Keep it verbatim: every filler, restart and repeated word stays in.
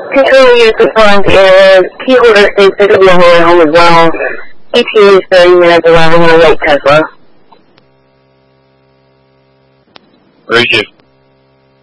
Control unit respond is key holder states it could be on the way home as well. E T A is thirty minutes arriving on a white Tesla. Very good.